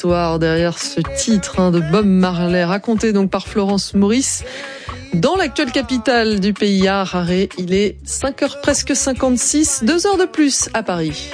l'histoire derrière ce titre de Bob Marley, raconté donc par Florence Maurice. Dans l'actuelle capitale du pays, à Harare, il est 5h presque 56, 2 heures de plus à Paris.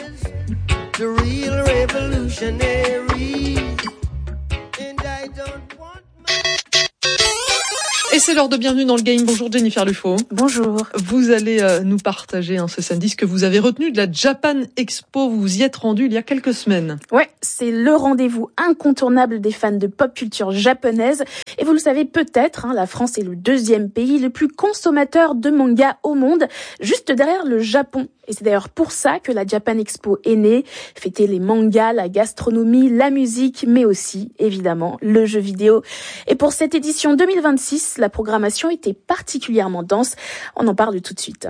Et c'est l'heure de bienvenue dans le game. Bonjour Jennifer Lufo. Bonjour. Vous allez nous partager ce samedi ce que vous avez retenu de la Japan Expo. Vous vous y êtes rendu il y a quelques semaines. Ouais, c'est le rendez-vous incontournable des fans de pop culture japonaise. Et vous le savez peut-être, la France est le 2e pays le plus consommateur de manga au monde, juste derrière le Japon. Et c'est d'ailleurs pour ça que la Japan Expo est née, fêter les mangas, la gastronomie, la musique, mais aussi, évidemment, le jeu vidéo. Et pour cette édition 2026, la programmation était particulièrement dense. On en parle tout de suite.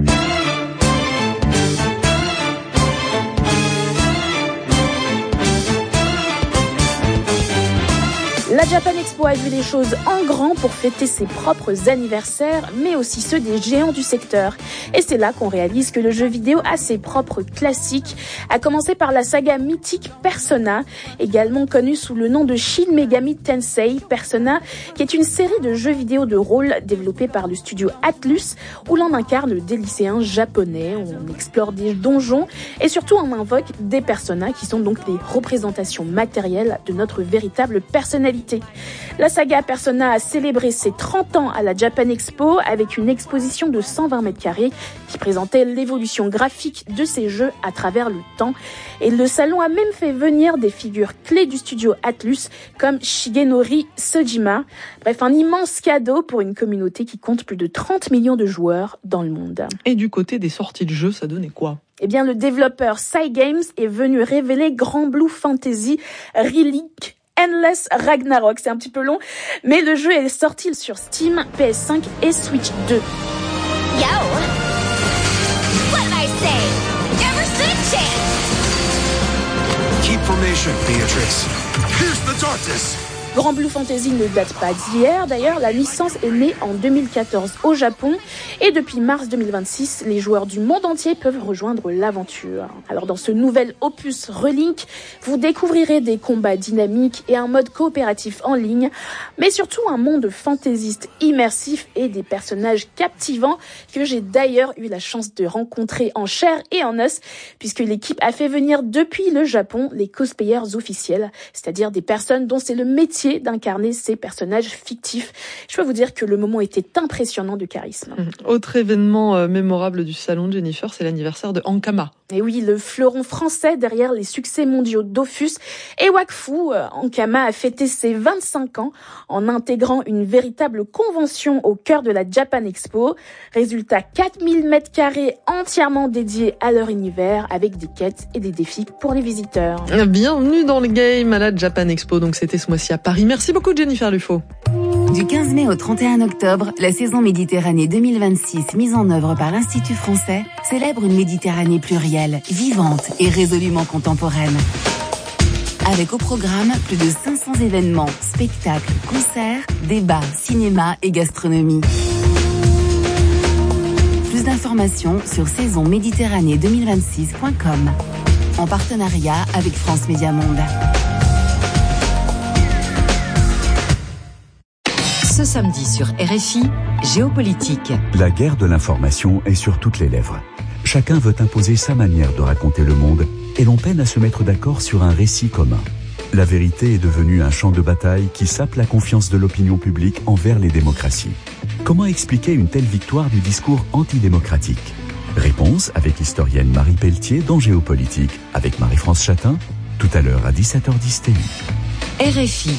La Japan Expo a vu les choses en grand pour fêter ses propres anniversaires, mais aussi ceux des géants du secteur. Et c'est là qu'on réalise que le jeu vidéo a ses propres classiques, à commencer par la saga mythique Persona, également connue sous le nom de Shin Megami Tensei. Persona, qui est une série de jeux vidéo de rôle développée par le studio Atlus, où l'on incarne des lycéens japonais, on explore des donjons, et surtout on invoque des personas qui sont donc les représentations matérielles de notre véritable personnalité. La saga Persona a célébré ses 30 ans à la Japan Expo avec une exposition de 120 mètres carrés qui présentait l'évolution graphique de ces jeux à travers le temps. Et le salon a même fait venir des figures clés du studio Atlus comme Shigenori Sojima. Bref, un immense cadeau pour une communauté qui compte plus de 30 millions de joueurs dans le monde. Et du côté des sorties de jeux, ça donnait quoi ? Eh bien, le développeur Cygames est venu révéler Grand Blue Fantasy Relic Endless Ragnarok. C'est un petit peu long, mais le jeu est sorti sur Steam, PS5 et Switch 2. Yo! What did I say? Never switch it! Keep formation, Beatrice. Here's the darkness! Grand Blue Fantasy ne date pas d'hier. D'ailleurs, la licence est née en 2014 au Japon. Et depuis mars 2026, les joueurs du monde entier peuvent rejoindre l'aventure. Alors, dans ce nouvel opus Relink, vous découvrirez des combats dynamiques et un mode coopératif en ligne, mais surtout un monde fantaisiste immersif et des personnages captivants que j'ai d'ailleurs eu la chance de rencontrer en chair et en os, puisque l'équipe a fait venir depuis le Japon les cosplayers officiels, c'est-à-dire des personnes dont c'est le métier d'incarner ces personnages fictifs. Je peux vous dire que le moment était impressionnant de charisme. Autre événement mémorable du salon, Jennifer, c'est l'anniversaire de Ankama. Et oui, le fleuron français derrière les succès mondiaux Dofus et Wakfu, Ankama a fêté ses 25 ans en intégrant une véritable convention au cœur de la Japan Expo. Résultat, 4000 mètres carrés entièrement dédiés à leur univers avec des quêtes et des défis pour les visiteurs. Bienvenue dans le game à la Japan Expo. Donc c'était ce mois-ci à Paris. Merci beaucoup Jennifer Lufo. Du 15 mai au 31 octobre, la saison Méditerranée 2026 mise en œuvre par l'Institut français célèbre une Méditerranée plurielle, vivante et résolument contemporaine. Avec au programme plus de 500 événements, spectacles, concerts, débats, cinéma et gastronomie. Plus d'informations sur saisonméditerranée2026.com en partenariat avec France Média Monde. Ce samedi sur RFI, Géopolitique. La guerre de l'information est sur toutes les lèvres. Chacun veut imposer sa manière de raconter le monde et l'on peine à se mettre d'accord sur un récit commun. La vérité est devenue un champ de bataille qui sape la confiance de l'opinion publique envers les démocraties. Comment expliquer une telle victoire du discours antidémocratique ? Réponse avec l'historienne Marie Pelletier dans Géopolitique avec Marie-France Chatin, tout à l'heure à 17h10 TU. RFI.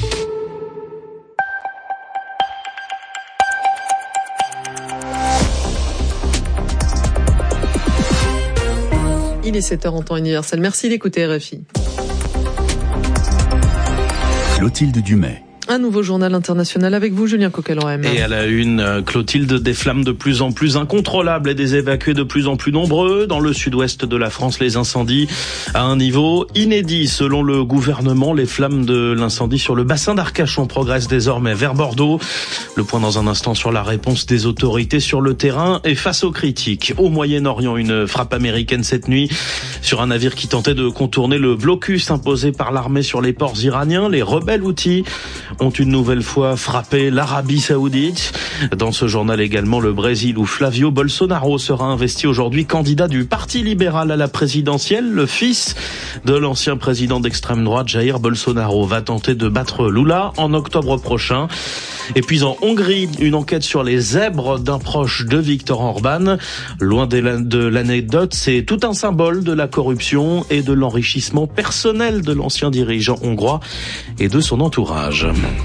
Il est 7h en temps universel. Merci d'écouter RFI. Clotilde Dumais. Un nouveau journal international avec vous, Julien Coquelin. Et à la une, Clotilde, des flammes de plus en plus incontrôlables et des évacués de plus en plus nombreux. Dans le sud-ouest de la France, les incendies à un niveau inédit. Selon le gouvernement, les flammes de l'incendie sur le bassin d'Arcachon progressent désormais vers Bordeaux. Le point dans un instant sur la réponse des autorités sur le terrain et face aux critiques. Au Moyen-Orient, une frappe américaine cette nuit sur un navire qui tentait de contourner le blocus imposé par l'armée sur les ports iraniens. Les rebelles houthis ont une nouvelle fois frappé l'Arabie Saoudite. Dans ce journal également, le Brésil où Flavio Bolsonaro sera investi aujourd'hui candidat du Parti libéral à la présidentielle. Le fils de l'ancien président d'extrême droite, Jair Bolsonaro, va tenter de battre Lula en octobre prochain. Et puis en Hongrie, une enquête sur les zèbres d'un proche de Viktor Orban. Loin de l'anecdote, c'est tout un symbole de la corruption et de l'enrichissement personnel de l'ancien dirigeant hongrois et de son entourage.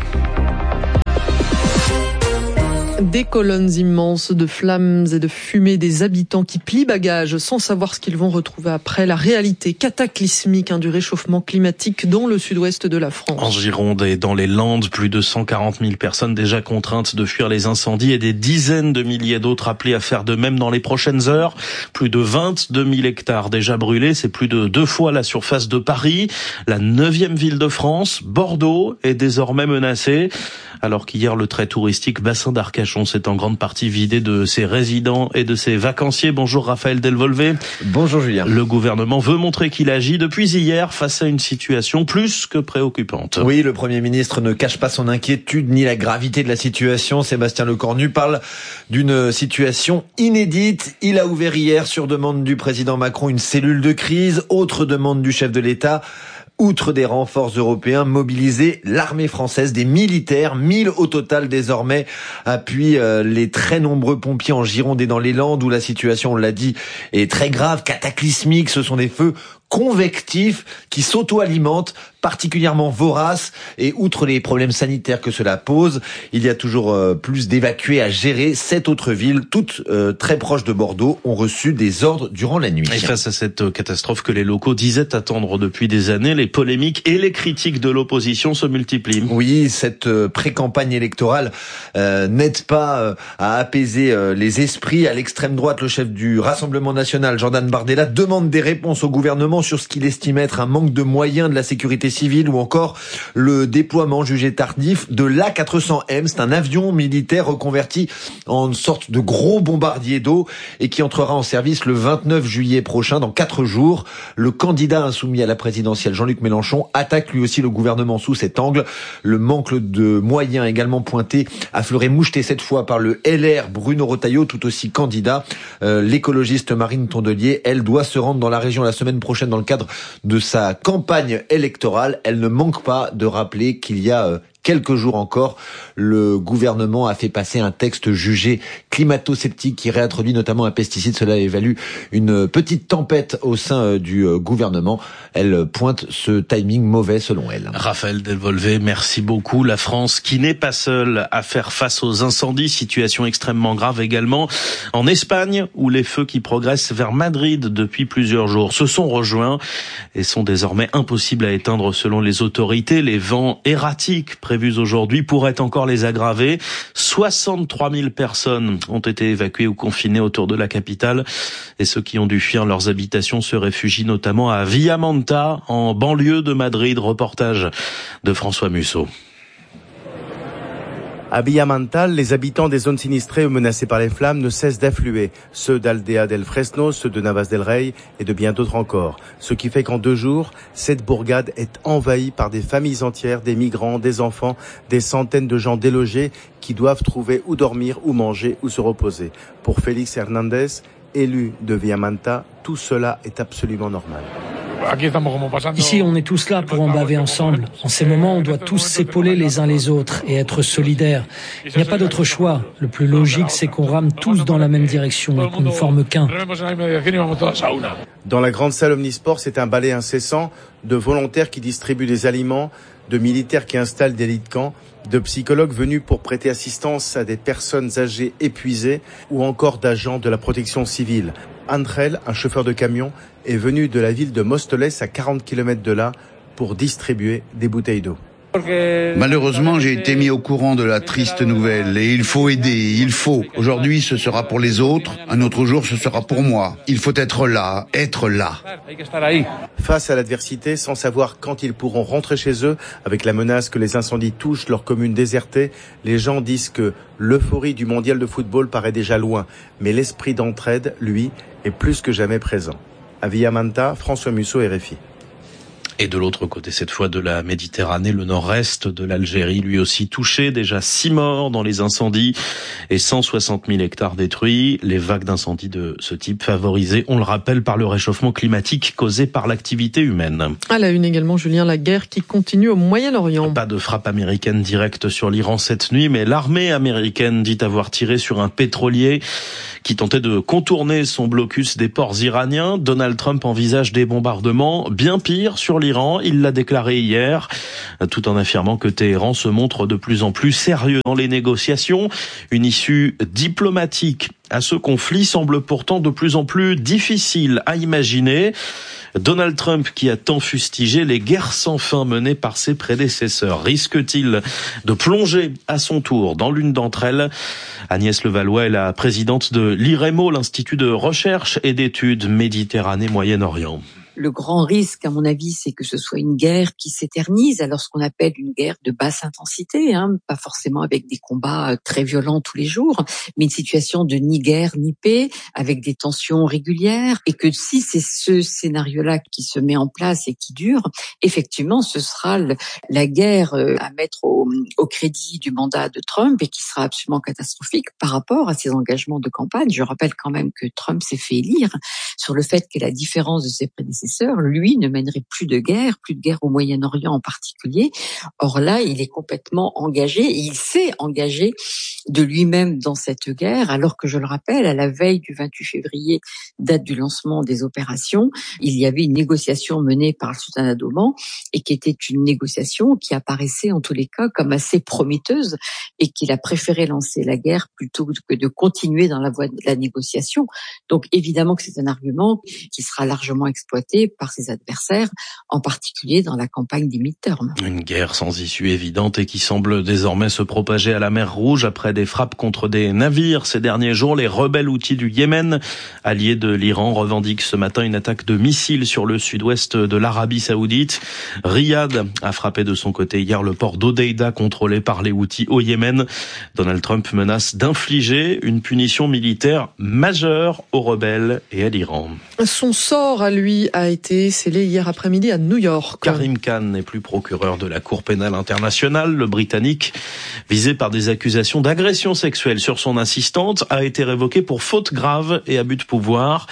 Des colonnes immenses de flammes et de fumée, des habitants qui plient bagages sans savoir ce qu'ils vont retrouver après. La réalité cataclysmique du réchauffement climatique dans le sud-ouest de la France. En Gironde et dans les Landes, plus de 140 000 personnes déjà contraintes de fuir les incendies et des dizaines de milliers d'autres appelées à faire de même dans les prochaines heures. Plus de 22 000 hectares déjà brûlés, c'est plus de 2 fois la surface de Paris. La 9e ville de France, Bordeaux, est désormais menacée. Alors qu'hier, le très touristique bassin d'Arcachon s'est en grande partie vidé de ses résidents et de ses vacanciers. Bonjour Raphaël Delvolvé. Bonjour Julien. Le gouvernement veut montrer qu'il agit depuis hier face à une situation plus que préoccupante. Oui, le Premier ministre ne cache pas son inquiétude ni la gravité de la situation. Sébastien Lecornu parle d'une situation inédite. Il a ouvert hier, sur demande du président Macron, une cellule de crise. Autre demande du chef de l'État. Outre des renforts européens, mobiliser l'armée française, des militaires, 1000 au total désormais, appuient les très nombreux pompiers en Gironde et dans les Landes où la situation, on l'a dit, est très grave, cataclysmique. Ce sont des feux convectifs qui s'auto-alimentent, particulièrement voraces, et outre les problèmes sanitaires que cela pose, il y a toujours plus d'évacués à gérer. 7 autres villes, toutes très proches de Bordeaux, ont reçu des ordres durant la nuit. Et face à cette catastrophe que les locaux disaient attendre depuis des années, les polémiques et les critiques de l'opposition se multiplient. Oui, cette pré-campagne électorale n'aide pas à apaiser les esprits. À l'extrême droite, le chef du Rassemblement national, Jordan Bardella, demande des réponses au gouvernement sur ce qu'il estime être un manque de moyens de la sécurité civile ou encore le déploiement jugé tardif de l'A400M. C'est un avion militaire reconverti en une sorte de gros bombardier d'eau et qui entrera en service le 29 juillet prochain, dans 4 jours. Le candidat insoumis à la présidentielle, Jean-Luc Mélenchon, attaque lui aussi le gouvernement sous cet angle. Le manque de moyens également pointé, affleuré moucheté cette fois par le LR Bruno Retailleau, tout aussi candidat. L'écologiste Marine Tondelier, elle doit se rendre dans la région la semaine prochaine dans le cadre de sa campagne électorale. Elle ne manque pas de rappeler qu'il y a quelques jours encore, le gouvernement a fait passer un texte jugé climato-sceptique qui réintroduit notamment un pesticide. Cela évalue une petite tempête au sein du gouvernement. Elle pointe ce timing mauvais selon elle. Raphaël Delvolvé, merci beaucoup. La France qui n'est pas seule à faire face aux incendies, situation extrêmement grave également en Espagne où les feux qui progressent vers Madrid depuis plusieurs jours se sont rejoints et sont désormais impossibles à éteindre selon les autorités. Les vents erratiques prévus aujourd'hui pourraient encore les aggraver. 63 000 personnes ont été évacuées ou confinées autour de la capitale et ceux qui ont dû fuir leurs habitations se réfugient notamment à Villamanta, en banlieue de Madrid. Reportage de François Musso. À Villamanta, les habitants des zones sinistrées ou menacées par les flammes ne cessent d'affluer. Ceux d'Aldea del Fresno, ceux de Navas del Rey et de bien d'autres encore. Ce qui fait qu'en 2 jours, cette bourgade est envahie par des familles entières, des migrants, des enfants, des centaines de gens délogés qui doivent trouver où dormir, où manger, où se reposer. Pour Félix Hernandez, élu de Villamanta, tout cela est absolument normal. Ici, on est tous là pour en baver ensemble. En ces moments, on doit tous s'épauler les uns les autres et être solidaires. Il n'y a pas d'autre choix. Le plus logique, c'est qu'on rame tous dans la même direction et qu'on ne forme qu'un. Dans la grande salle omnisport, c'est un balai incessant de volontaires qui distribuent des aliments, de militaires qui installent des lits de camp, de psychologues venus pour prêter assistance à des personnes âgées épuisées ou encore d'agents de la protection civile. Andrel, un chauffeur de camion, est venu de la ville de Mostoles à 40 km de là pour distribuer des bouteilles d'eau. Malheureusement, j'ai été mis au courant de la triste nouvelle et il faut aider, il faut. Aujourd'hui, ce sera pour les autres, un autre jour, ce sera pour moi. Il faut être là, être là. Face à l'adversité, sans savoir quand ils pourront rentrer chez eux, avec la menace que les incendies touchent leur commune désertée, les gens disent que l'euphorie du mondial de football paraît déjà loin, mais l'esprit d'entraide, lui, est plus que jamais présent. À Villamanta, François Musso, RFI. Et de l'autre côté, cette fois de la Méditerranée, le nord-est de l'Algérie, lui aussi touché, déjà 6 morts dans les incendies et 160 000 hectares détruits. Les vagues d'incendies de ce type favorisées, on le rappelle, par le réchauffement climatique causé par l'activité humaine. À la une également, Julien, la guerre qui continue au Moyen-Orient. Pas de frappe américaine directe sur l'Iran cette nuit, mais l'armée américaine dit avoir tiré sur un pétrolier qui tentait de contourner son blocus des ports iraniens. Donald Trump envisage des bombardements bien pires sur l'Iran. Il l'a déclaré hier, tout en affirmant que Téhéran se montre de plus en plus sérieux dans les négociations. Une issue diplomatique à ce conflit semble pourtant de plus en plus difficile à imaginer. Donald Trump, qui a tant fustigé les guerres sans fin menées par ses prédécesseurs, risque-t-il de plonger à son tour dans l'une d'entre elles? Agnès Levallois est la présidente de l'IREMO, l'Institut de recherche et d'études Méditerranée-Moyen-Orient. Le grand risque, à mon avis, c'est que ce soit une guerre qui s'éternise, alors ce qu'on appelle une guerre de basse intensité, pas forcément avec des combats très violents tous les jours, mais une situation de ni guerre ni paix, avec des tensions régulières, et que si c'est ce scénario-là qui se met en place et qui dure, effectivement, ce sera la guerre à mettre au crédit du mandat de Trump et qui sera absolument catastrophique par rapport à ses engagements de campagne. Je rappelle quand même que Trump s'est fait élire sur le fait que la différence de ses prédécesseurs, lui, ne mènerait plus de guerre au Moyen-Orient en particulier. Or là, il est complètement engagé, et il s'est engagé de lui-même dans cette guerre, alors que, je le rappelle, à la veille du 28 février, date du lancement des opérations, il y avait une négociation menée par le sultanat d'Oman, et qui était une négociation qui apparaissait en tous les cas comme assez prometteuse, et qu'il a préféré lancer la guerre plutôt que de continuer dans la voie de la négociation. Donc évidemment que c'est un argument qui sera largement exploité par ses adversaires, en particulier dans la campagne des midterms. Une guerre sans issue évidente et qui semble désormais se propager à la mer Rouge après des frappes contre des navires ces derniers jours. Les rebelles houthis du Yémen, alliés de l'Iran, revendiquent ce matin une attaque de missiles sur le sud-ouest de l'Arabie Saoudite. Riyad a frappé de son côté hier le port d'Hodeïda contrôlé par les houthis au Yémen. Donald Trump menace d'infliger une punition militaire majeure aux rebelles et à l'Iran. Son sort à lui a été scellé hier après-midi à New York. Karim Khan n'est plus procureur de la Cour pénale internationale. Le Britannique, visé par des accusations d'agression sexuelle sur son assistante, a été révoqué pour faute grave et abus de pouvoir.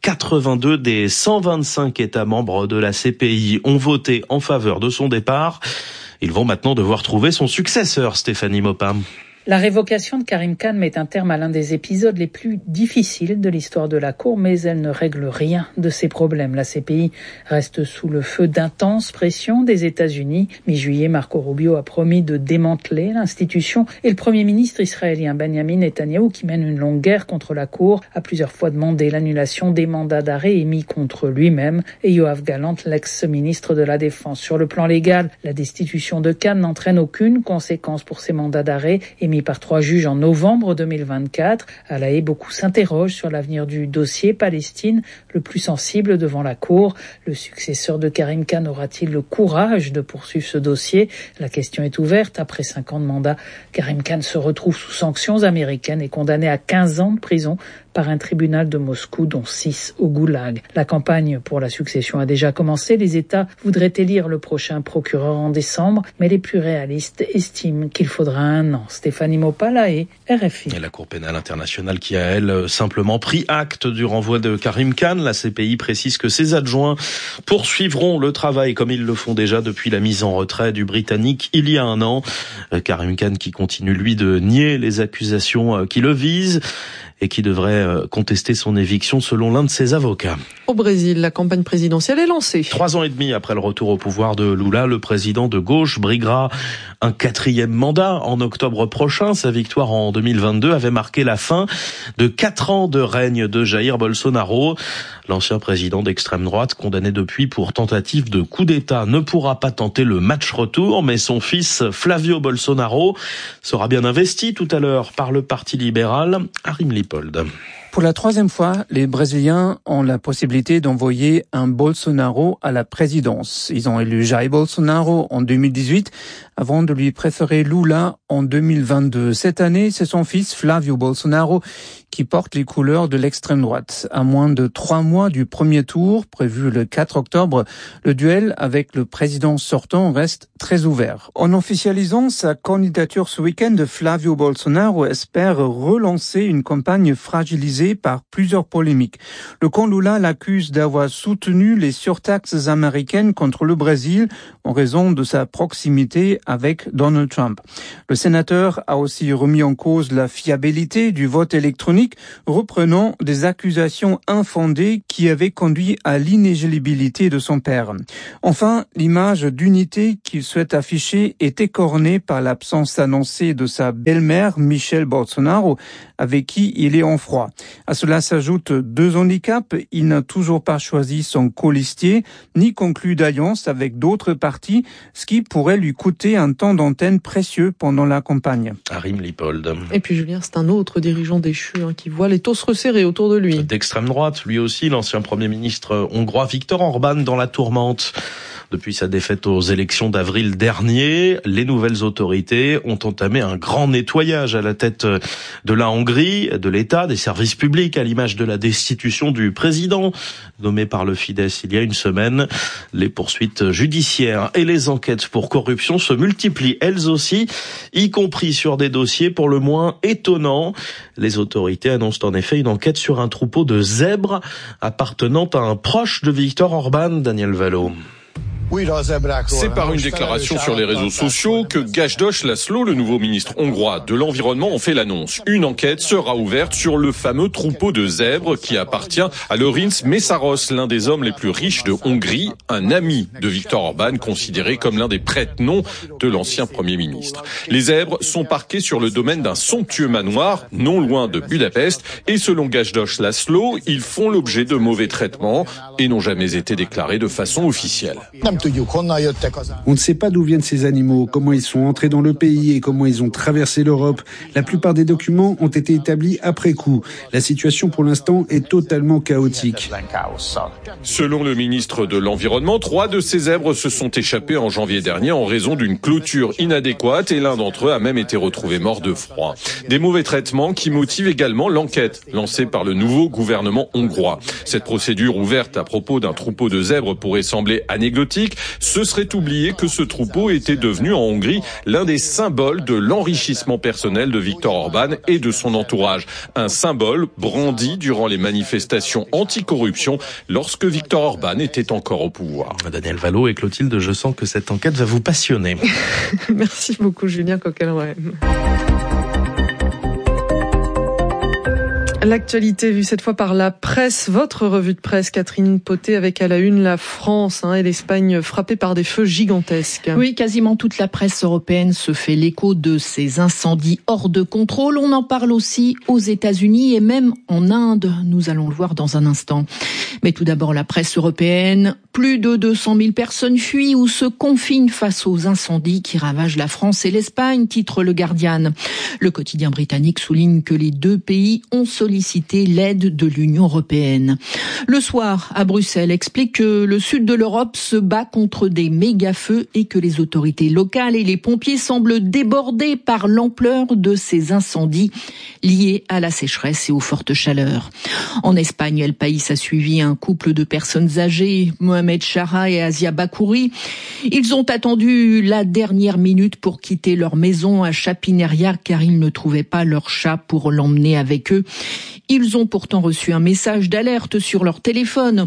82 des 125 États membres de la CPI ont voté en faveur de son départ. Ils vont maintenant devoir trouver son successeur, Stéphanie Mopin. La révocation de Karim Khan met un terme à l'un des épisodes les plus difficiles de l'histoire de la Cour, mais elle ne règle rien de ces problèmes. La CPI reste sous le feu d'intenses pressions des États-Unis. Mi-juillet, Marco Rubio a promis de démanteler l'institution et le Premier ministre israélien Benjamin Netanyahou, qui mène une longue guerre contre la Cour, a plusieurs fois demandé l'annulation des mandats d'arrêt émis contre lui-même et Yoav Gallant, l'ex-ministre de la Défense. Sur le plan légal, la destitution de Khan n'entraîne aucune conséquence pour ces mandats d'arrêt émis par 3 juges en novembre 2024. À La Haye, beaucoup s'interrogent sur l'avenir du dossier Palestine, le plus sensible devant la Cour. Le successeur de Karim Khan aura-t-il le courage de poursuivre ce dossier? La question est ouverte. Après 5 ans de mandat, Karim Khan se retrouve sous sanctions américaines et condamné à 15 ans de prison par un tribunal de Moscou, dont 6 au goulag. La campagne pour la succession a déjà commencé. Les États voudraient élire le prochain procureur en décembre, mais les plus réalistes estiment qu'il faudra 1 an. Stéphanie Mopala et RFI. Et la Cour pénale internationale qui a, elle, simplement pris acte du renvoi de Karim Khan. La CPI précise que ses adjoints poursuivront le travail comme ils le font déjà depuis la mise en retrait du Britannique il y a 1 an. Karim Khan qui continue, lui, de nier les accusations qui le visent. et qui devrait contester son éviction selon l'un de ses avocats. Au Brésil, la campagne présidentielle est lancée. 3 ans et demi après le retour au pouvoir de Lula, le président de gauche briguera un 4e mandat en octobre prochain. Sa victoire en 2022 avait marqué la fin de 4 ans de règne de Jair Bolsonaro. L'ancien président d'extrême droite, condamné depuis pour tentative de coup d'État, ne pourra pas tenter le match retour, mais son fils Flavio Bolsonaro sera bien investi tout à l'heure par le Parti libéral. Arim Lipold. Pour la 3e fois, les Brésiliens ont la possibilité d'envoyer un Bolsonaro à la présidence. Ils ont élu Jair Bolsonaro en 2018 avant de lui préférer Lula en 2022. Cette année, c'est son fils Flavio Bolsonaro qui porte les couleurs de l'extrême droite. À moins de 3 mois du premier tour, prévu le 4 octobre, le duel avec le président sortant reste très ouvert. En officialisant sa candidature ce week-end, Flavio Bolsonaro espère relancer une campagne fragilisée par plusieurs polémiques. Le camp Lula l'accuse d'avoir soutenu les surtaxes américaines contre le Brésil en raison de sa proximité avec Donald Trump. Le sénateur a aussi remis en cause la fiabilité du vote électronique, reprenant des accusations infondées qui avaient conduit à l'inéligibilité de son père. Enfin, l'image d'unité qu'il souhaite afficher est écornée par l'absence annoncée de sa belle-mère, Michelle Bolsonaro, avec qui il est en froid. À cela s'ajoutent 2 handicaps. Il n'a toujours pas choisi son colistier, ni conclu d'alliance avec d'autres partis, ce qui pourrait lui coûter un temps d'antenne précieux pendant la campagne. Arim Lipold. Et puis Julien, c'est un autre dirigeant déchu qui voit les taux se resserrer autour de lui. D'extrême droite, lui aussi, l'ancien Premier ministre hongrois Viktor Orban dans la tourmente. Depuis sa défaite aux élections d'avril dernier, les nouvelles autorités ont entamé un grand nettoyage à la tête de la Hongrie, de l'État, des services publics, à l'image de la destitution du président, nommé par le Fidesz il y a une semaine. Les poursuites judiciaires et les enquêtes pour corruption se multiplient elles aussi, y compris sur des dossiers pour le moins étonnants. Les autorités annoncent en effet une enquête sur un troupeau de zèbres appartenant à un proche de Viktor Orban, Daniel Valo. C'est par une déclaration sur les réseaux sociaux que Gajdos László, le nouveau ministre hongrois de l'Environnement, en fait l'annonce. Une enquête sera ouverte sur le fameux troupeau de zèbres qui appartient à Lőrinc Mészáros, l'un des hommes les plus riches de Hongrie, un ami de Viktor Orban, considéré comme l'un des prête-noms de l'ancien Premier ministre. Les zèbres sont parqués sur le domaine d'un somptueux manoir, non loin de Budapest, et selon Gajdos László, ils font l'objet de mauvais traitements et n'ont jamais été déclarés de façon officielle. On ne sait pas d'où viennent ces animaux, comment ils sont entrés dans le pays et comment ils ont traversé l'Europe. La plupart des documents ont été établis après coup. La situation pour l'instant est totalement chaotique. Selon le ministre de l'Environnement, 3 de ces zèbres se sont échappés en janvier dernier en raison d'une clôture inadéquate et l'un d'entre eux a même été retrouvé mort de froid. Des mauvais traitements qui motivent également l'enquête lancée par le nouveau gouvernement hongrois. Cette procédure ouverte à propos d'un troupeau de zèbres pourrait sembler anecdotique. Ce serait oublier que ce troupeau était devenu en Hongrie l'un des symboles de l'enrichissement personnel de Viktor Orban et de son entourage. Un symbole brandi durant les manifestations anticorruption lorsque Viktor Orban était encore au pouvoir. Daniel Valo et Clotilde, je sens que cette enquête va vous passionner. Merci beaucoup Julien Coquelin. L'actualité vue cette fois par la presse, votre revue de presse, Catherine Potet, avec à la une la France et l'Espagne frappées par des feux gigantesques. Oui, quasiment toute la presse européenne se fait l'écho de ces incendies hors de contrôle. On en parle aussi aux États-Unis et même en Inde. Nous allons le voir dans un instant. Mais tout d'abord, la presse européenne. Plus de 200 000 personnes fuient ou se confinent face aux incendies qui ravagent la France et l'Espagne, titre Le Guardian. Le quotidien britannique souligne que les 2 pays ont sollicité l'aide de l'Union européenne. Le Soir, à Bruxelles, explique que le sud de l'Europe se bat contre des méga-feux et que les autorités locales et les pompiers semblent débordés par l'ampleur de ces incendies liés à la sécheresse et aux fortes chaleurs. En Espagne, El País a suivi un couple de personnes âgées, Mohamed Chara et Asia Bakouri. Ils ont attendu la dernière minute pour quitter leur maison à Chapineriac car ils ne trouvaient pas leur chat pour l'emmener avec eux. Ils ont pourtant reçu un message d'alerte sur leur téléphone.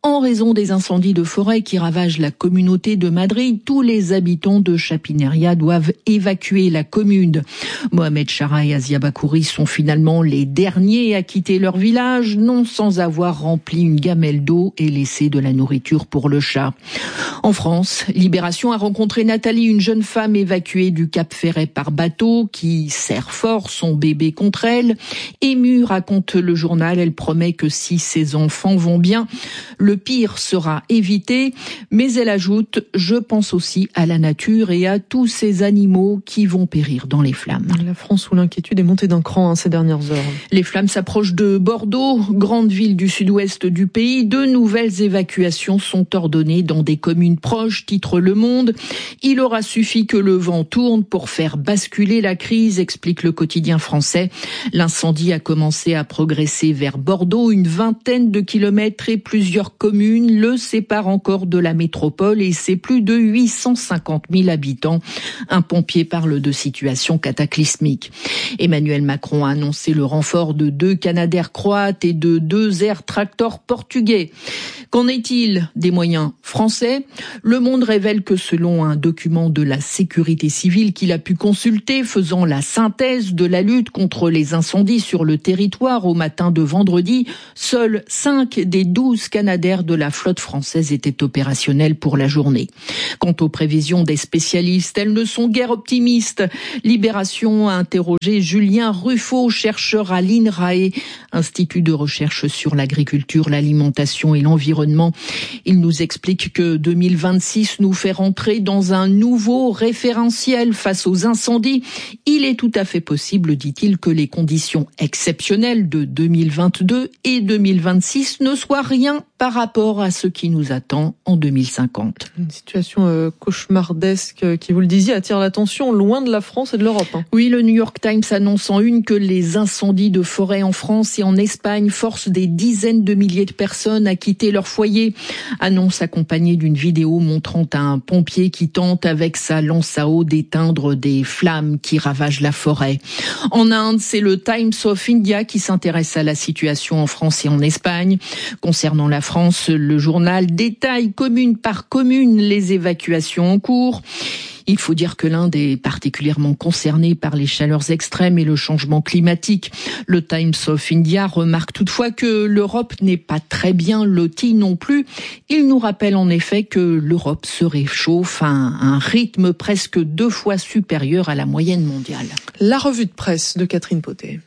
En raison des incendies de forêt qui ravagent la communauté de Madrid, tous les habitants de Chapineria doivent évacuer la commune. Mohamed Chara et Asia Bakouri sont finalement les derniers à quitter leur village, non sans avoir rempli une gamelle d'eau et laissé de la nourriture pour le chat. En France, Libération a rencontré Nathalie, une jeune femme évacuée du Cap Ferret par bateau qui serre fort son bébé contre elle. Émue, raconte le journal, elle promet que si ses enfants vont bien, le pire sera évité. Mais elle ajoute « Je pense aussi à la nature et à tous ces animaux qui vont périr dans les flammes ». La France où l'inquiétude est montée d'un cran ces dernières heures. Les flammes s'approchent de Bordeaux, grande ville du sud-ouest du pays. De nouvelles évacuations sont ordonnées dans des communes proches, titre Le Monde. Il aura suffi que le vent tourne pour faire basculer la crise, explique le quotidien français. L'incendie a commencé à progresser vers Bordeaux, une vingtaine de kilomètres et plusieurs communes le séparent encore de la métropole et c'est plus de 850 000 habitants. Un pompier parle de situation cataclysmique. Emmanuel Macron a annoncé le renfort de 2 Canadair croates et de 2 Air Tractor portugais. Qu'en est-il des moyens français ? Le Monde révèle que selon un document de la sécurité civile qu'il a pu consulter, faisant la synthèse de la lutte contre les incendies sur le territoire au matin de vendredi, seuls 5 des 12 Canadair de la flotte française étaient opérationnels pour la journée. Quant aux prévisions des spécialistes, elles ne sont guère optimistes. Libération a interrogé Julien Ruffo, chercheur à l'INRAE, Institut de recherche sur l'agriculture, l'alimentation et l'environnement. Il nous explique que 2026 nous fait rentrer dans un nouveau référentiel face aux incendies. Il est tout à fait possible, dit-il, que les conditions exceptionnelles de 2022 et 2026 ne soient rien par rapport à ce qui nous attend en 2050. Une situation cauchemardesque qui, vous le disiez, attire l'attention loin de la France et de l'Europe. Oui, le New York Times annonce en une que les incendies de forêt en France et en Espagne forcent des dizaines de milliers de personnes à quitter leur foyer. Annonce accompagnée d'une vidéo montrant un pompier qui tente avec sa lance à eau d'éteindre des flammes qui ravagent la forêt. En Inde, c'est le Times of India qui s'intéresse à la situation en France et en Espagne. Concernant la France, le journal détaille commune par commune les évacuations en cours. Il faut dire que l'Inde est particulièrement concernée par les chaleurs extrêmes et le changement climatique. Le Times of India remarque toutefois que l'Europe n'est pas très bien lotie non plus. Il nous rappelle en effet que l'Europe se réchauffe à un rythme presque 2 fois supérieur à la moyenne mondiale. La revue de presse de Catherine Potet.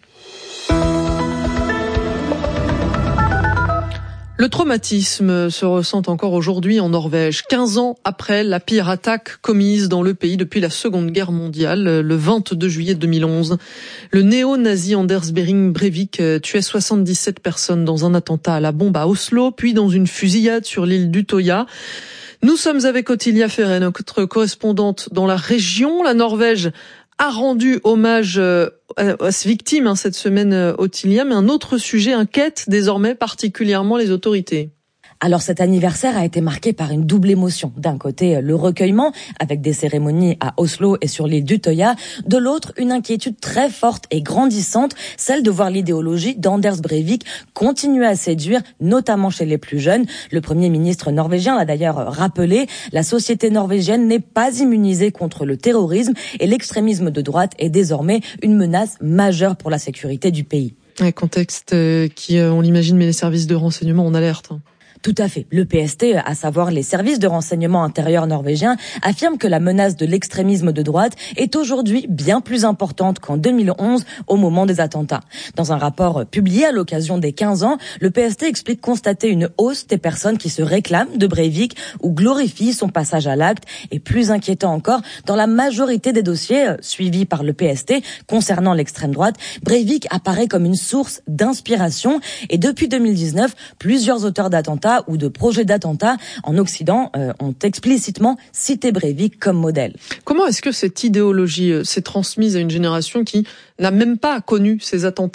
Le traumatisme se ressent encore aujourd'hui en Norvège, 15 ans après la pire attaque commise dans le pays depuis la Seconde Guerre mondiale, le 22 juillet 2011. Le néo-nazi Anders Behring Breivik tuait 77 personnes dans un attentat à la bombe à Oslo, puis dans une fusillade sur l'île d'Utøya. Nous sommes avec Ottilia Ferret, notre correspondante dans la région. La Norvège a rendu hommage à ses victimes cette semaine, Ottilia, mais un autre sujet inquiète désormais particulièrement les autorités. Alors cet anniversaire a été marqué par une double émotion. D'un côté, le recueillement, avec des cérémonies à Oslo et sur l'île d'Utøya. De l'autre, une inquiétude très forte et grandissante, celle de voir l'idéologie d'Anders Breivik continuer à séduire, notamment chez les plus jeunes. Le Premier ministre norvégien l'a d'ailleurs rappelé, la société norvégienne n'est pas immunisée contre le terrorisme et l'extrémisme de droite est désormais une menace majeure pour la sécurité du pays. Un contexte qui, on l'imagine, met les services de renseignement en alerte. Tout à fait. Le PST, à savoir les services de renseignement intérieur norvégiens, affirme que la menace de l'extrémisme de droite est aujourd'hui bien plus importante qu'en 2011 au moment des attentats. Dans un rapport publié à l'occasion des 15 ans, le PST explique constater une hausse des personnes qui se réclament de Breivik ou glorifient son passage à l'acte et plus inquiétant encore, dans la majorité des dossiers suivis par le PST concernant l'extrême droite, Breivik apparaît comme une source d'inspiration et depuis 2019, plusieurs auteurs d'attentats ou de projets d'attentats en Occident ont explicitement cité Breivik comme modèle. Comment est-ce que cette idéologie s'est transmise à une génération qui n'a même pas connu ces attentats ?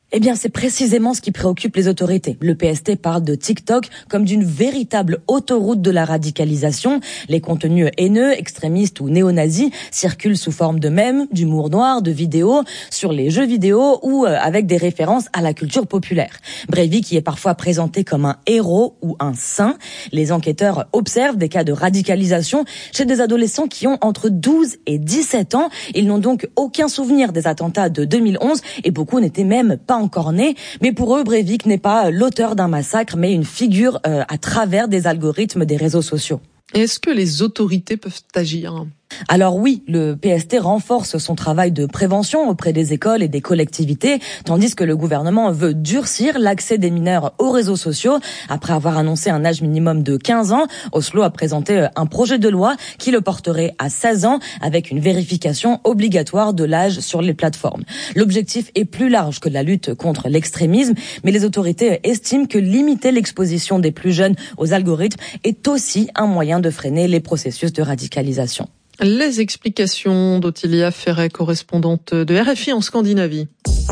Eh bien, c'est précisément ce qui préoccupe les autorités. Le PST parle de TikTok comme d'une véritable autoroute de la radicalisation. Les contenus haineux, extrémistes ou néo-nazis circulent sous forme de mèmes, d'humour noir, de vidéos, sur les jeux vidéo ou avec des références à la culture populaire. Breivik y est parfois présenté comme un héros ou un saint. Les enquêteurs observent des cas de radicalisation chez des adolescents qui ont entre 12 et 17 ans. Ils n'ont donc aucun souvenir des attentats de 2011 et beaucoup n'étaient même pas encore nés. Mais pour eux, Breivik n'est pas l'auteur d'un massacre, mais une figure à travers des algorithmes des réseaux sociaux. Est-ce que les autorités peuvent agir ? Alors oui, le PST renforce son travail de prévention auprès des écoles et des collectivités, tandis que le gouvernement veut durcir l'accès des mineurs aux réseaux sociaux. Après avoir annoncé un âge minimum de 15 ans, Oslo a présenté un projet de loi qui le porterait à 16 ans avec une vérification obligatoire de l'âge sur les plateformes. L'objectif est plus large que la lutte contre l'extrémisme, mais les autorités estiment que limiter l'exposition des plus jeunes aux algorithmes est aussi un moyen de freiner les processus de radicalisation. Les explications d'Ottilia Ferret, correspondante de RFI en Scandinavie.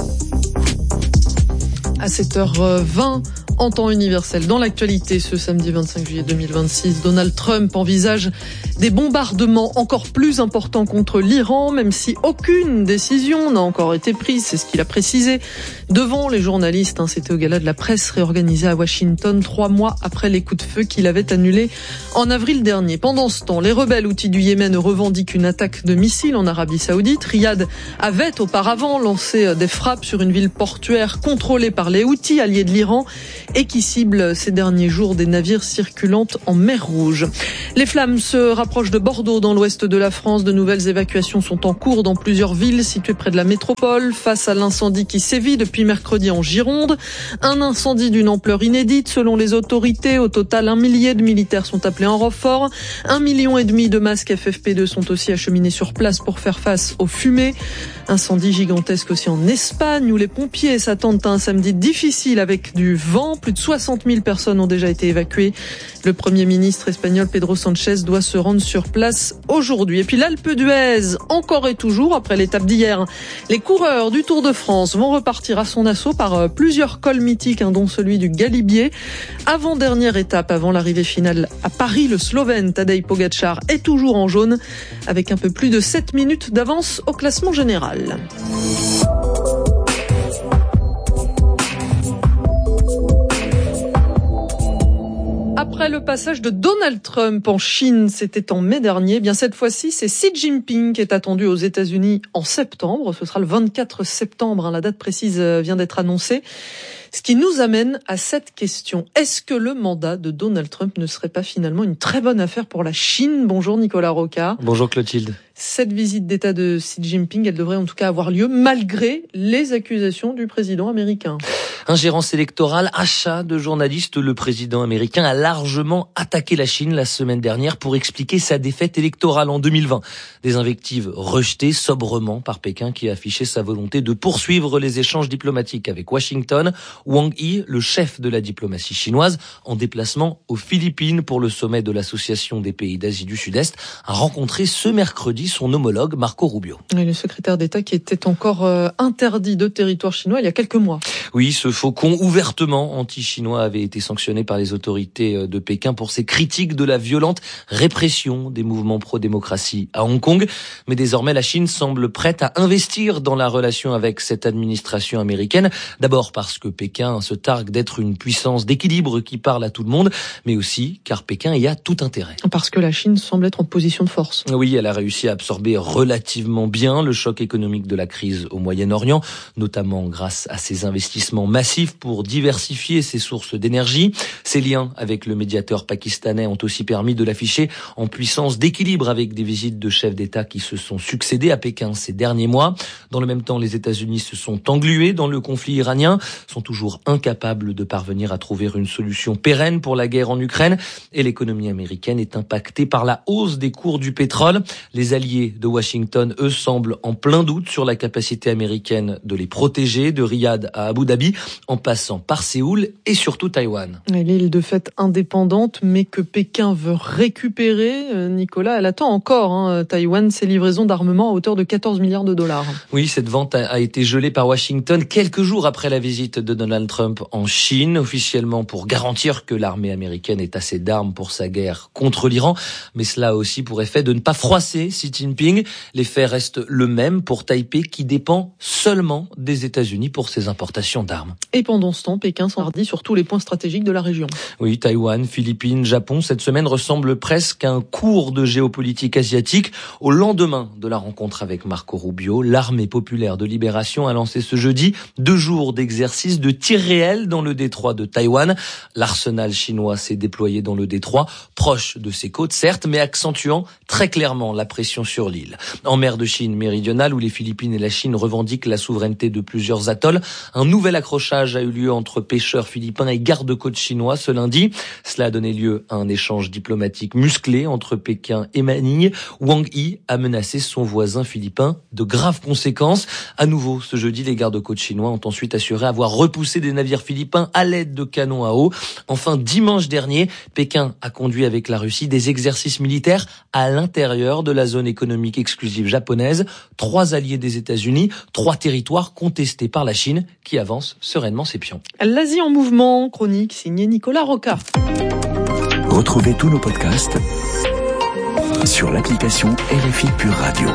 À 7h20, en temps universel, dans l'actualité, ce samedi 25 juillet 2026, Donald Trump envisage des bombardements encore plus importants contre l'Iran, même si aucune décision n'a encore été prise, c'est ce qu'il a précisé devant les journalistes. C'était au gala de la presse réorganisé à Washington 3 mois après les coups de feu qu'il avait annulés en avril dernier. Pendant ce temps, les rebelles houthis du Yémen revendiquent une attaque de missiles en Arabie Saoudite. Riyad avait auparavant lancé des frappes sur une ville portuaire contrôlée par les Houthis, alliés de l'Iran, et qui cible ces derniers jours des navires circulant en mer Rouge. Les flammes se rapprochent de Bordeaux, dans l'ouest de la France. De nouvelles évacuations sont en cours dans plusieurs villes situées près de la métropole, face à l'incendie qui sévit depuis mercredi en Gironde. Un incendie d'une ampleur inédite selon les autorités. Au total, 1 millier de militaires sont appelés en renfort. 1,5 million de masques FFP2 sont aussi acheminés sur place pour faire face aux fumées. Incendie gigantesque aussi en Espagne, où les pompiers s'attendent à un samedi difficile avec du vent. Plus de 60 000 personnes ont déjà été évacuées. Le Premier ministre espagnol Pedro Sánchez doit se rendre sur place aujourd'hui. Et puis l'Alpe d'Huez, encore et toujours, après l'étape d'hier, les coureurs du Tour de France vont repartir à son assaut par plusieurs cols mythiques, dont celui du Galibier. Avant-dernière étape, avant l'arrivée finale à Paris, le Slovène Tadej Pogačar est toujours en jaune, avec un peu plus de 7 minutes d'avance au classement général. Après le passage de Donald Trump en Chine, c'était en mai dernier, bien cette fois-ci, c'est Xi Jinping qui est attendu aux États-Unis en septembre. Ce sera le 24 septembre, la date précise vient d'être annoncée. Ce qui nous amène à cette question. Est-ce que le mandat de Donald Trump ne serait pas finalement une très bonne affaire pour la Chine ? Bonjour Nicolas Rocard. Bonjour Clotilde. Cette visite d'État de Xi Jinping, elle devrait en tout cas avoir lieu malgré les accusations du président américain. Ingérence électorale, achat de journalistes, le président américain a largement attaqué la Chine la semaine dernière pour expliquer sa défaite électorale en 2020. Des invectives rejetées sobrement par Pékin qui a affiché sa volonté de poursuivre les échanges diplomatiques avec Washington. Wang Yi, le chef de la diplomatie chinoise, en déplacement aux Philippines pour le sommet de l'Association des pays d'Asie du Sud-Est, a rencontré ce mercredi son homologue Marco Rubio. Et le secrétaire d'État qui était encore interdit de territoire chinois il y a quelques mois. Oui, ce faucon ouvertement anti-chinois avait été sanctionné par les autorités de Pékin pour ses critiques de la violente répression des mouvements pro-démocratie à Hong Kong. Mais désormais, la Chine semble prête à investir dans la relation avec cette administration américaine. D'abord parce que Pékin se targue d'être une puissance d'équilibre qui parle à tout le monde, mais aussi car Pékin y a tout intérêt. Parce que la Chine semble être en position de force. Oui, elle a réussi à absorber relativement bien le choc économique de la crise au Moyen-Orient, notamment grâce à ses investissements massifs pour diversifier ses sources d'énergie. Ses liens avec le médiateur pakistanais ont aussi permis de l'afficher en puissance d'équilibre avec des visites de chefs d'État qui se sont succédé à Pékin ces derniers mois. Dans le même temps, les États-Unis se sont englués dans le conflit iranien, sont toujours incapables de parvenir à trouver une solution pérenne pour la guerre en Ukraine, et l'économie américaine est impactée par la hausse des cours du pétrole. Les alliés de Washington, eux, semblent en plein doute sur la capacité américaine de les protéger. De Riyad à Abu Dhabi, en passant par Séoul et surtout Taïwan. L'île de fait indépendante, mais que Pékin veut récupérer. Nicolas, elle attend encore, Taïwan, ses livraisons d'armement à hauteur de 14 milliards de dollars. Oui, cette vente a été gelée par Washington quelques jours après la visite de Donald Trump en Chine, officiellement pour garantir que l'armée américaine ait assez d'armes pour sa guerre contre l'Iran. Mais cela a aussi pour effet de ne pas froisser Xi Jinping. L'effet reste le même pour Taipei qui dépend seulement des États-Unis pour ses importations d'armes. Et pendant ce temps, Pékin s'enhardit sur tous les points stratégiques de la région. Oui, Taïwan, Philippines, Japon, cette semaine ressemble presque à un cours de géopolitique asiatique. Au lendemain de la rencontre avec Marco Rubio, l'armée populaire de libération a lancé ce jeudi 2 jours d'exercice de tir réel dans le détroit de Taïwan. L'arsenal chinois s'est déployé dans le détroit, proche de ses côtes certes, mais accentuant très clairement la pression sur l'île. En mer de Chine méridionale, où les Philippines et la Chine revendiquent la souveraineté de plusieurs atolls, un nouvel accrochage a eu lieu entre pêcheurs philippins et gardes-côtes chinois ce lundi. Cela a donné lieu à un échange diplomatique musclé entre Pékin et Manille. Wang Yi a menacé son voisin philippin de graves conséquences. À nouveau, ce jeudi, les gardes-côtes chinois ont ensuite assuré avoir repoussé des navires philippins à l'aide de canons à eau. Enfin, dimanche dernier, Pékin a conduit avec la Russie des exercices militaires à l'intérieur de la zone économique exclusive japonaise. 3 alliés des États-Unis, 3 territoires contestés par la Chine qui avance sereinement ses pions. L'Asie en mouvement, chronique signée Nicolas Rocca. Retrouvez tous nos podcasts sur l'application RFI Pure Radio.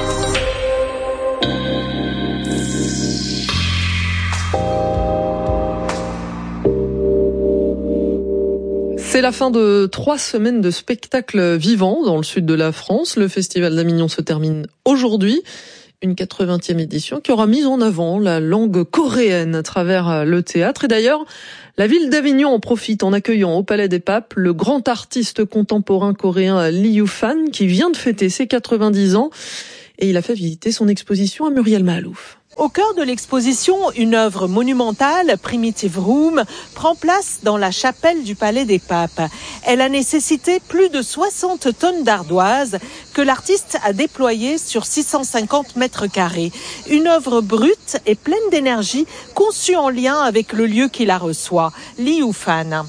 C'est la fin de 3 semaines de spectacles vivants dans le sud de la France. Le Festival d'Avignon se termine aujourd'hui. Une 80e édition qui aura mis en avant la langue coréenne à travers le théâtre. Et d'ailleurs, la ville d'Avignon en profite en accueillant au Palais des Papes le grand artiste contemporain coréen Lee Yu-fan qui vient de fêter ses 90 ans. Et il a fait visiter son exposition à Muriel Mahalouf. Au cœur de l'exposition, une œuvre monumentale, Primitive Room, prend place dans la chapelle du Palais des Papes. Elle a nécessité plus de 60 tonnes d'ardoise que l'artiste a déployées sur 650 mètres carrés. Une œuvre brute et pleine d'énergie, conçue en lien avec le lieu qui la reçoit, Lee Yu-fan.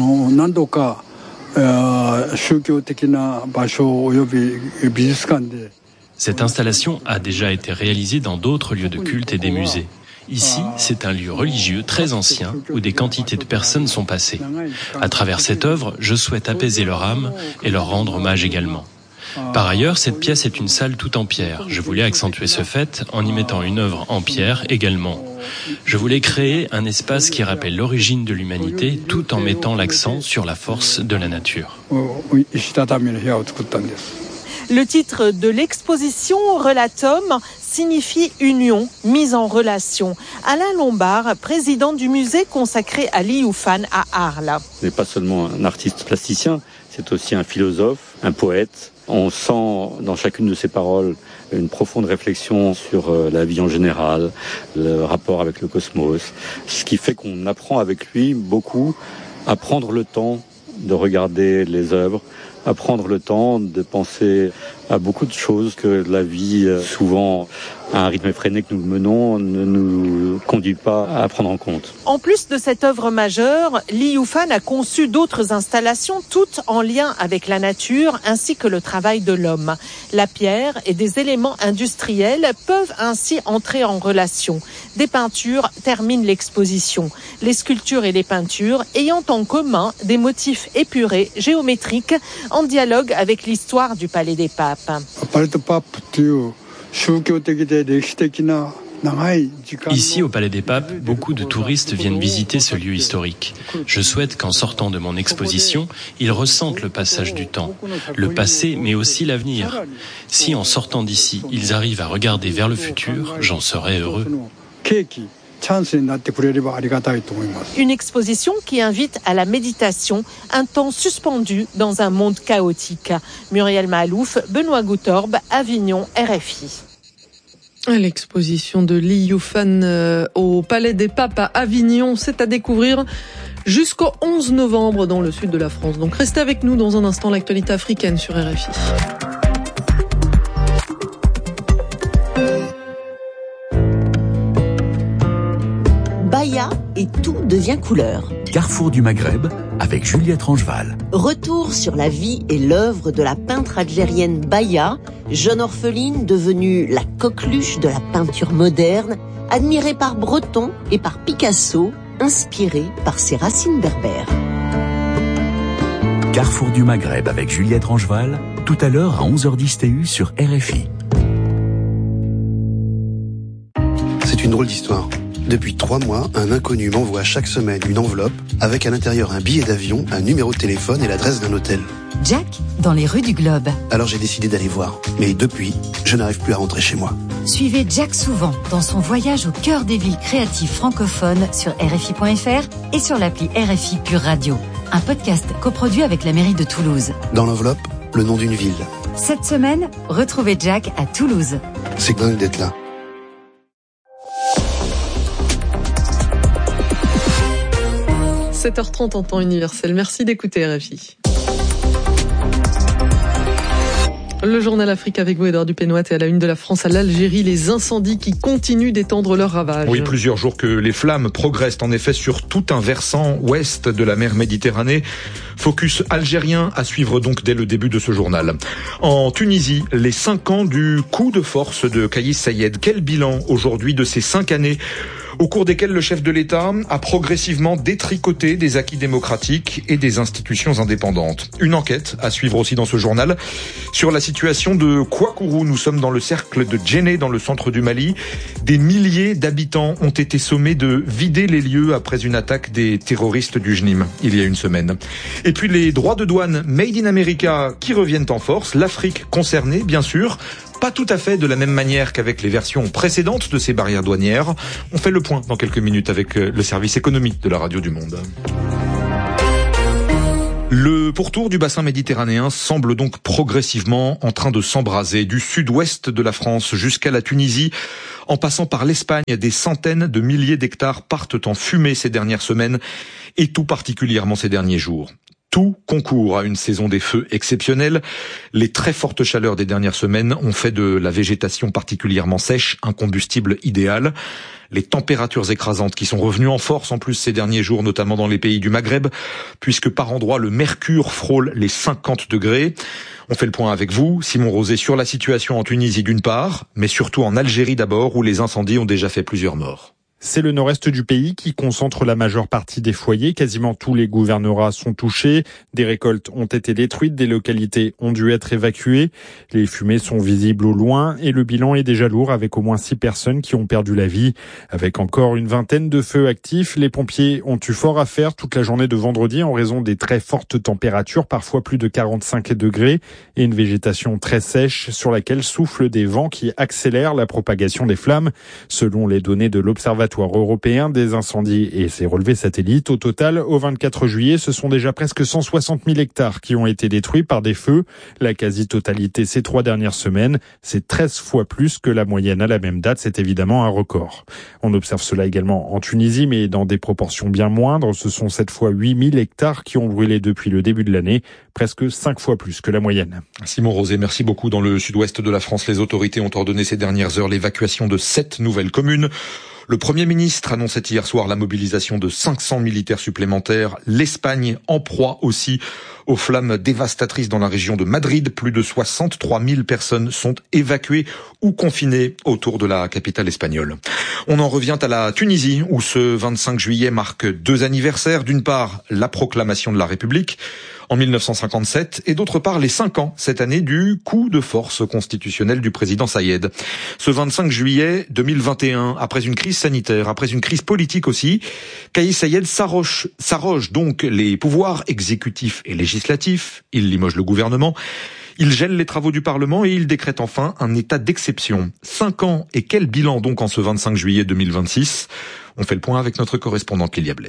Cette installation a déjà été réalisée dans d'autres lieux de culte et des musées. Ici, c'est un lieu religieux très ancien où des quantités de personnes sont passées. À travers cette œuvre, je souhaite apaiser leur âme et leur rendre hommage également. Par ailleurs, cette pièce est une salle toute en pierre. Je voulais accentuer ce fait en y mettant une œuvre en pierre également. Je voulais créer un espace qui rappelle l'origine de l'humanité tout en mettant l'accent sur la force de la nature. Le titre de l'exposition, Relatum, signifie union, mise en relation. Alain Lombard, président du musée consacré à Lee Yu-fan à Arles. Ce n'est pas seulement un artiste plasticien, c'est aussi un philosophe, un poète. On sent dans chacune de ses paroles une profonde réflexion sur la vie en général, le rapport avec le cosmos, ce qui fait qu'on apprend avec lui beaucoup à prendre le temps de regarder les œuvres, à prendre le temps de penser à beaucoup de choses que la vie, souvent à un rythme effréné que nous menons, ne nous conduit pas à prendre en compte. En plus de cette œuvre majeure, Lee Yu-fan a conçu d'autres installations, toutes en lien avec la nature ainsi que le travail de l'homme. La pierre et des éléments industriels peuvent ainsi entrer en relation. Des peintures terminent l'exposition. Les sculptures et les peintures ayant en commun des motifs épurés, géométriques, en dialogue avec l'histoire du Palais des Papes. Ici, au Palais des Papes, beaucoup de touristes viennent visiter ce lieu historique. Je souhaite qu'en sortant de mon exposition, ils ressentent le passage du temps, le passé, mais aussi l'avenir. Si en sortant d'ici, ils arrivent à regarder vers le futur, j'en serai heureux. Une exposition qui invite à la méditation, un temps suspendu dans un monde chaotique. Muriel Mahalouf, Benoît Goutorbe, Avignon, RFI. L'exposition de Lee Yu-fan au Palais des Papes à Avignon, c'est à découvrir jusqu'au 11 novembre dans le sud de la France. Donc restez avec nous dans un instant, l'actualité africaine sur RFI. Baya là et tout devient couleur. Carrefour du Maghreb avec Juliette Rangeval. Retour sur la vie et l'œuvre de la peintre algérienne Baya, jeune orpheline devenue la coqueluche de la peinture moderne, admirée par Breton et par Picasso, inspirée par ses racines berbères. Carrefour du Maghreb avec Juliette Rangeval, tout à l'heure à 11h10 TU sur RFI. C'est une drôle d'histoire. Depuis 3 mois, un inconnu m'envoie chaque semaine une enveloppe avec à l'intérieur un billet d'avion, un numéro de téléphone et l'adresse d'un hôtel. Jack, dans les rues du Globe. Alors j'ai décidé d'aller voir. Mais depuis, je n'arrive plus à rentrer chez moi. Suivez Jack souvent dans son voyage au cœur des villes créatives francophones sur RFI.fr et sur l'appli RFI Pure Radio. Un podcast coproduit avec la mairie de Toulouse. Dans l'enveloppe, le nom d'une ville. Cette semaine, retrouvez Jack à Toulouse. C'est dingue d'être là. – 7h30 en temps universel. Merci d'écouter RFI. Le journal Afrique avec vous, Edouard Dupénoit, et à la une de la France à l'Algérie, les incendies qui continuent d'étendre leurs ravages. Oui, plusieurs jours que les flammes progressent en effet sur tout un versant ouest de la mer Méditerranée. Focus algérien à suivre donc dès le début de ce journal. En Tunisie, les 5 ans du coup de force de Kais Saied. Quel bilan aujourd'hui de ces 5 années au cours desquelles le chef de l'État a progressivement détricoté des acquis démocratiques et des institutions indépendantes. Une enquête à suivre aussi dans ce journal sur la situation de Kouakourou. Nous sommes dans le cercle de Djenné, dans le centre du Mali. Des milliers d'habitants ont été sommés de vider les lieux après une attaque des terroristes du JNIM il y a une semaine. Et puis les droits de douane Made in America qui reviennent en force. L'Afrique concernée, bien sûr. Pas tout à fait de la même manière qu'avec les versions précédentes de ces barrières douanières. On fait le point dans quelques minutes avec le service économique de la Radio du Monde. Le pourtour du bassin méditerranéen semble donc progressivement en train de s'embraser du sud-ouest de la France jusqu'à la Tunisie. En passant par l'Espagne, des centaines de milliers d'hectares partent en fumée ces dernières semaines et tout particulièrement ces derniers jours. Tout concourt à une saison des feux exceptionnelle. Les très fortes chaleurs des dernières semaines ont fait de la végétation particulièrement sèche un combustible idéal. Les températures écrasantes qui sont revenues en force en plus ces derniers jours, notamment dans les pays du Maghreb, puisque par endroits le mercure frôle les 50 degrés. On fait le point avec vous, Simon Rosé, sur la situation en Tunisie d'une part, mais surtout en Algérie d'abord, où les incendies ont déjà fait plusieurs morts. C'est le nord-est du pays qui concentre la majeure partie des foyers. Quasiment tous les gouvernorats sont touchés. Des récoltes ont été détruites, des localités ont dû être évacuées. Les fumées sont visibles au loin et le bilan est déjà lourd avec au moins 6 personnes qui ont perdu la vie. Avec encore une vingtaine de feux actifs, les pompiers ont eu fort à faire toute la journée de vendredi en raison des très fortes températures, parfois plus de 45 degrés, et une végétation très sèche sur laquelle soufflent des vents qui accélèrent la propagation des flammes. Selon les données de l'Observatoire européen des incendies et ses relevés satellites, au total, au 24 juillet, ce sont déjà presque 160 000 hectares qui ont été détruits par des feux. La quasi-totalité ces 3 dernières semaines, c'est 13 fois plus que la moyenne à la même date. C'est évidemment un record. On observe cela également en Tunisie, mais dans des proportions bien moindres. Ce sont cette fois 8 000 hectares qui ont brûlé depuis le début de l'année, presque 5 fois plus que la moyenne. Simon Rosé, merci beaucoup. Dans le sud-ouest de la France, les autorités ont ordonné ces dernières heures l'évacuation de 7 nouvelles communes. Le Premier ministre annonçait hier soir la mobilisation de 500 militaires supplémentaires. L'Espagne en proie aussi aux flammes dévastatrices dans la région de Madrid. Plus de 63 000 personnes sont évacuées ou confinées autour de la capitale espagnole. On en revient à la Tunisie où ce 25 juillet marque 2 anniversaires. D'une part, la proclamation de la République en 1957 et d'autre part les 5 ans cette année du coup de force constitutionnel du président Saïed. Ce 25 juillet 2021, après une crise sanitaire, après une crise politique aussi, Kais Saied s'arroge donc les pouvoirs exécutifs et législatifs, il limoge le gouvernement, il gèle les travaux du Parlement et il décrète enfin un état d'exception. 5 ans et quel bilan donc en ce 25 juillet 2026 ? On fait le point avec notre correspondant Kélia Blaise.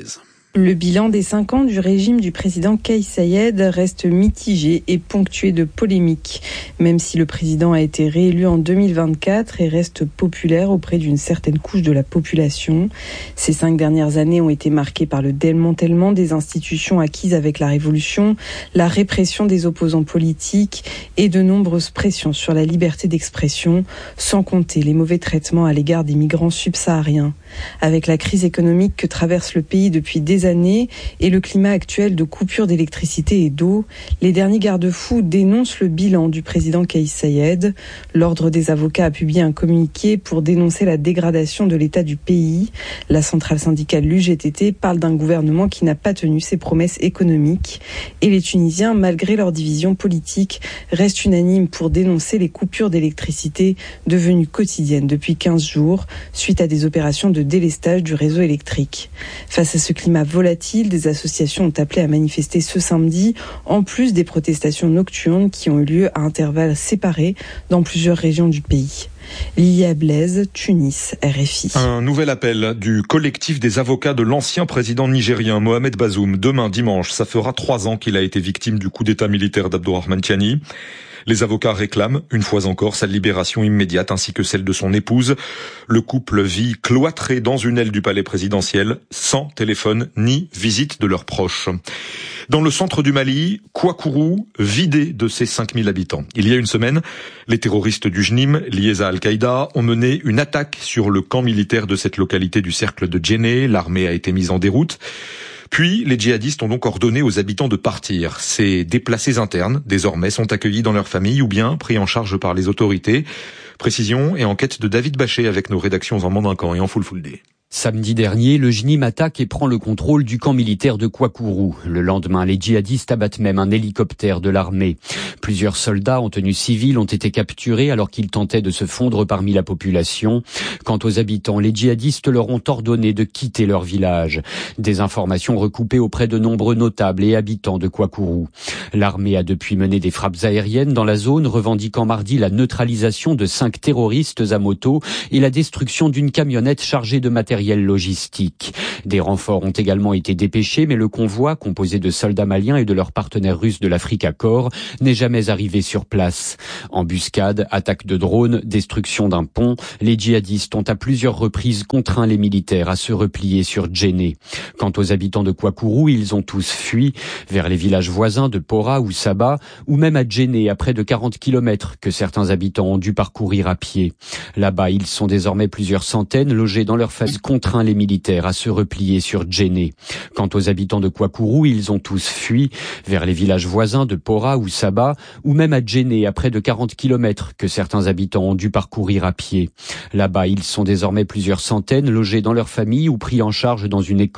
Le bilan des 5 ans du régime du président Kais Saied reste mitigé et ponctué de polémiques. Même si le président a été réélu en 2024 et reste populaire auprès d'une certaine couche de la population, ces 5 dernières années ont été marquées par le démantèlement des institutions acquises avec la Révolution, la répression des opposants politiques et de nombreuses pressions sur la liberté d'expression, sans compter les mauvais traitements à l'égard des migrants subsahariens. Avec la crise économique que traverse le pays depuis des années et le climat actuel de coupure d'électricité et d'eau, les derniers garde-fous dénoncent le bilan du président Kais Saied. L'Ordre des avocats a publié un communiqué pour dénoncer la dégradation de l'état du pays. La centrale syndicale l'UGTT parle d'un gouvernement qui n'a pas tenu ses promesses économiques. Et les Tunisiens, malgré leur division politique, restent unanimes pour dénoncer les coupures d'électricité devenues quotidiennes depuis 15 jours suite à des opérations de délestage du réseau électrique. Face à ce climat volatile, des associations ont appelé à manifester ce samedi, en plus des protestations nocturnes qui ont eu lieu à intervalles séparés dans plusieurs régions du pays. Lilia Blaise, Tunis, RFI. Un nouvel appel du collectif des avocats de l'ancien président nigérien Mohamed Bazoum. Demain, dimanche, ça fera 3 ans qu'il a été victime du coup d'état militaire d'Abdourahmane Tiani. Les avocats réclament, une fois encore, sa libération immédiate ainsi que celle de son épouse. Le couple vit cloîtré dans une aile du palais présidentiel, sans téléphone ni visite de leurs proches. Dans le centre du Mali, Kouakourou, vidé de ses 5000 habitants. Il y a une semaine, les terroristes du JNIM, liés à Al-Qaïda, ont mené une attaque sur le camp militaire de cette localité du cercle de Djenné. L'armée a été mise en déroute. Puis, les djihadistes ont donc ordonné aux habitants de partir. Ces déplacés internes, désormais, sont accueillis dans leur famille ou bien pris en charge par les autorités. Précision et enquête de David Bachet avec nos rédactions en Mandincan et en Fulfulde. Samedi dernier, le JNIM attaque et prend le contrôle du camp militaire de Kouakourou. Le lendemain, les djihadistes abattent même un hélicoptère de l'armée. Plusieurs soldats en tenue civile ont été capturés alors qu'ils tentaient de se fondre parmi la population. Quant aux habitants, les djihadistes leur ont ordonné de quitter leur village. Des informations recoupées auprès de nombreux notables et habitants de Kouakourou. L'armée a depuis mené des frappes aériennes dans la zone, revendiquant mardi la neutralisation de 5 terroristes à moto et la destruction d'une camionnette chargée de matériel logistique. Des renforts ont également été dépêchés, mais le convoi, composé de soldats maliens et de leurs partenaires russes de l'Africa Corps, n'est jamais arrivé sur place. Embuscade, attaque de drones, destruction d'un pont, les djihadistes ont à plusieurs reprises contraint les militaires à se replier sur Djenné. Quant aux habitants de Kouakourou, ils ont tous fui vers les villages voisins de Pora ou Saba, ou même à Djenné, à près de 40 kilomètres que certains habitants ont dû parcourir à pied. Là-bas, ils sont désormais plusieurs centaines logés dans leur phase contraint les militaires à se replier sur Djenné. Quant aux habitants de Kouakourou, ils ont tous fui vers les villages voisins de Pora ou Saba, ou même à Djenné, à près de 40 kilomètres que certains habitants ont dû parcourir à pied. Là-bas, ils sont désormais plusieurs centaines logés dans leur famille ou pris en charge dans une école